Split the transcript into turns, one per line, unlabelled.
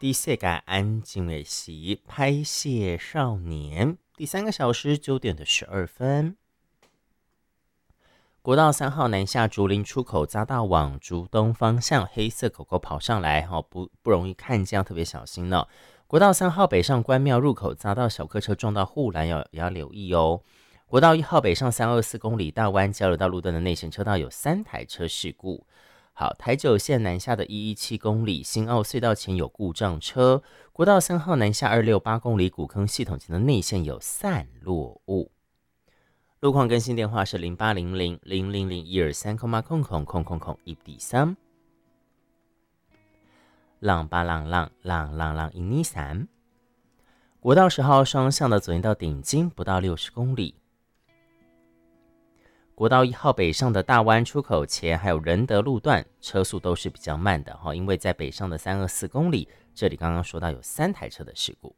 第四个安静的时拍谢少年，第3个小时9点的12分。国道3号南下竹林出口匝道往竹东方向，黑色狗狗跑上来，不容易看见，要特别小心呢。国道3号北上关庙入口匝道小客车撞到护栏，也要留意哦。国道1号北上324公里大湾交流道路段的内线车道有3台车事故。好，台九线南下的117公里新澳隧道前有故障车，国道3号南下268公里古坑系统前的内线有散落物。路况更新电话是0800000123,123。浪巴浪浪浪浪浪123。国道10号双向的左营到顶金不到60公里。国道1号北上的大湾出口前还有仁德路段车速都是比较慢的，因为在北上的324公里，这里刚刚说到有3台车的事故。